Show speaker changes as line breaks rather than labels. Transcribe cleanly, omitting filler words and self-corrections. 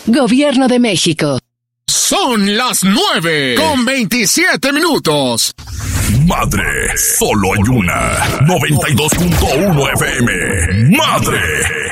Gobierno de México.
Son las 9:27.
Madre, solo hay una. 92.1 FM. Madre.